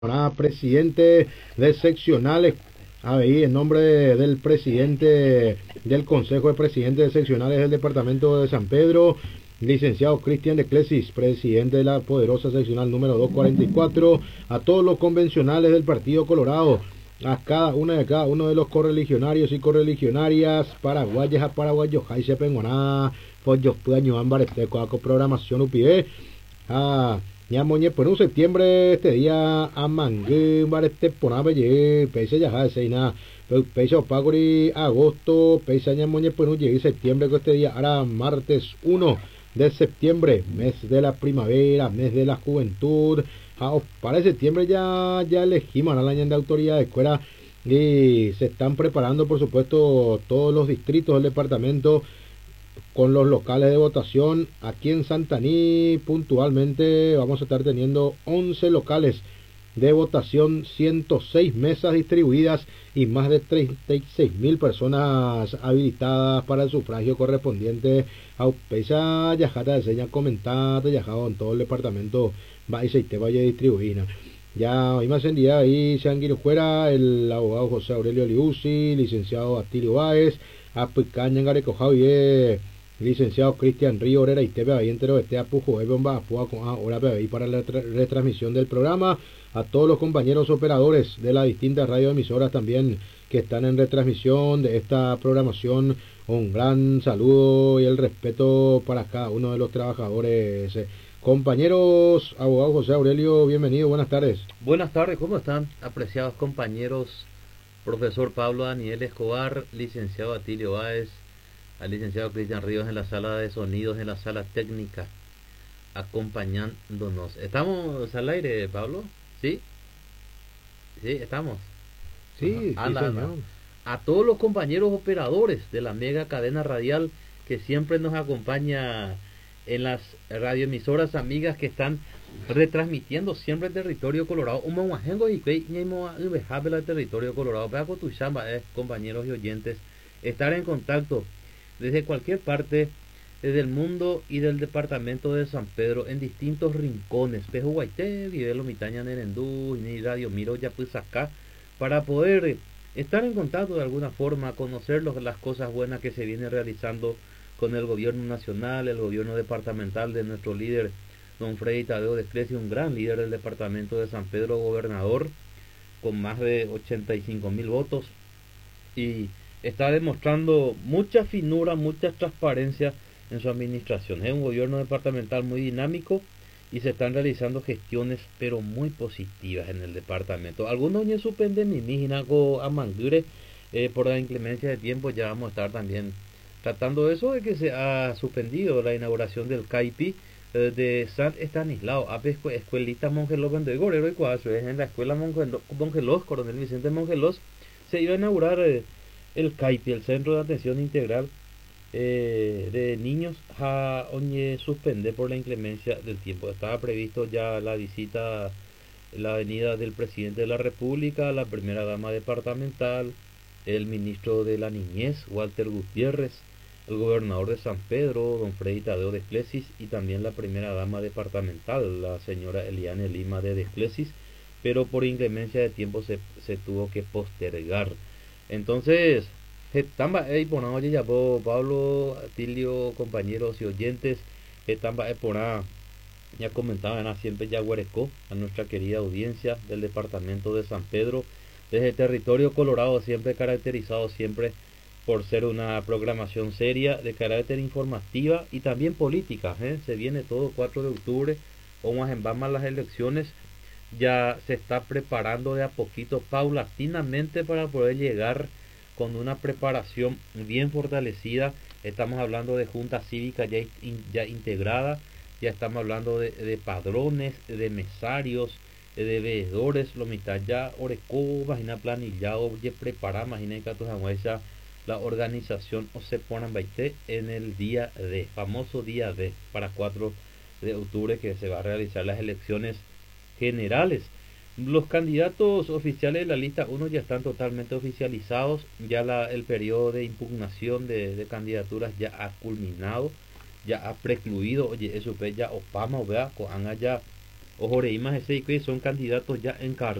Presidente de seccionales, ahí en nombre del presidente del Consejo de Presidentes de Seccionales del Departamento de San Pedro, licenciado Cristian de Clesis, presidente de la poderosa seccional número 244, a todos los convencionales del Partido Colorado, a cada uno de los correligionarios y correligionarias paraguayas a paraguayos, Jaice Penguaná, Follos Puaño, Ámbareteco, a programación UPIE, a Ñamoñe, por un septiembre este día a Mangue, Barete Ponabe, Pese ya Seina, Pese Opagori, agosto, Pese Ñamoñe, por un llegue septiembre, que este día hará martes 1 de septiembre, mes de la primavera, mes de la juventud. Para septiembre ya elegimos a la año de autoridad de escuela y se están preparando, por supuesto, todos los distritos del departamento con los locales de votación. Aquí en Santaní puntualmente vamos a estar teniendo 11 locales de votación, 106 mesas distribuidas y más de 36.000 personas habilitadas para el sufragio correspondiente a Upesa, Yajata de Seña comentada, Yajado en todo el departamento, va y se te vaya distribuida. Ya hoy más en día ahí se han fuera el abogado José Aurelio Liuzzi, licenciado Atilio Báez, Apicaña Gareco Javier, licenciado Cristian Río Orera y TV ahí entero este apujo bomba ahora para la retransmisión del programa, a todos los compañeros operadores de las distintas radioemisoras también que están en retransmisión de esta programación, un gran saludo y el respeto para cada uno de los trabajadores. Compañeros, abogado José Aurelio, bienvenido, buenas tardes. Buenas tardes, ¿cómo están? Apreciados compañeros, profesor Pablo Daniel Escobar, licenciado Atilio Báez, al licenciado Cristian Ríos en la sala de sonidos, en la sala técnica, acompañándonos. ¿Estamos al aire, Pablo? ¿Sí? Sí, estamos. Sí, sí, señor. A todos los compañeros operadores de la mega cadena radial que siempre nos acompaña en las radioemisoras amigas que están retransmitiendo siempre el territorio colorado. Territorio colorado, compañeros y oyentes, estar en contacto desde cualquier parte desde el mundo y del departamento de San Pedro en distintos rincones, Pejuguaité, Videlo Mitaña Nerendú, ni Radio Miro Yapusacá, para poder estar en contacto de alguna forma, conocer las cosas buenas que se vienen realizando con el gobierno nacional, el gobierno departamental de nuestro líder don Freddy Tadeo Desclesi, un gran líder del departamento de San Pedro, gobernador, con más de 85.000 votos, y está demostrando mucha finura, mucha transparencia en su administración. Es un gobierno departamental muy dinámico y se están realizando gestiones pero muy positivas en el departamento. Algunos ya suspenden mi mijinaco a Mangure por la inclemencia de tiempo. Ya vamos a estar también tratando eso, de que se ha suspendido la inauguración del CAIPI de San Estanislao, escuelita Mongelos Vendegorero y Cuazo, en la escuela Mongelos, Coronel Vicente Mongelos, se iba a inaugurar el CAIPI, el Centro de Atención Integral de Niños, a Oñe suspende por la inclemencia del tiempo. Estaba previsto ya la visita, la venida del presidente de la República, la primera dama departamental, el ministro de la Niñez, Walter Gutiérrez, el gobernador de San Pedro, don Freddy Tadeo Desclesis, y también la primera dama departamental, la señora Eliane Lima de Desclesis, pero por inclemencia de tiempo se tuvo que postergar. Entonces, Pablo, Atilio, compañeros y oyentes, ya comentaban siempre Yaguarecó, a nuestra querida audiencia del departamento de San Pedro, desde el territorio colorado, siempre caracterizado siempre por ser una programación seria, de carácter informativa y también política. Se viene todo 4 de octubre, vamos en Bama las elecciones, ya se está preparando de a poquito, paulatinamente, para poder llegar con una preparación bien fortalecida. Estamos hablando de junta cívica ya integrada, ya estamos hablando de padrones, de mesarios, de veedores, lo mitad ya orecó, imagina planillado, ya prepara, imagina que la organización o se ponen baite en el día D, famoso día D, para 4 de octubre, que se va a realizar las elecciones generales. Los candidatos oficiales de la lista 1 ya están totalmente oficializados, ya el periodo de impugnación de candidaturas ya ha culminado, ya ha precluido, oye, eso ya Opama, vea, ya Ojoreí más ese que son candidatos ya en carrera.